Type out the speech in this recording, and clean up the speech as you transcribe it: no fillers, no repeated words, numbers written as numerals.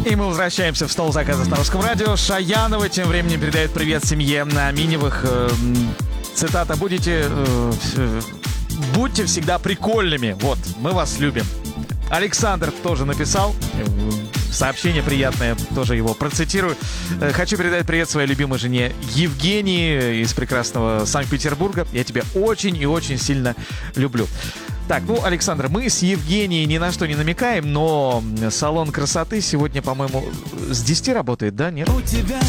И мы возвращаемся в стол заказов на Русском радио. Шаянова тем временем передает привет семье Миневых. Цитата: будьте всегда прикольными. Вот, мы вас любим. Александр тоже написал сообщение приятное, тоже его процитирую. Хочу передать привет своей любимой жене Евгении из прекрасного Санкт-Петербурга. Я тебя очень и очень сильно люблю. Так, ну, Александр, мы с Евгенией ни на что не намекаем, но салон красоты сегодня, по-моему, с 10 работает, да? Нет? У тебя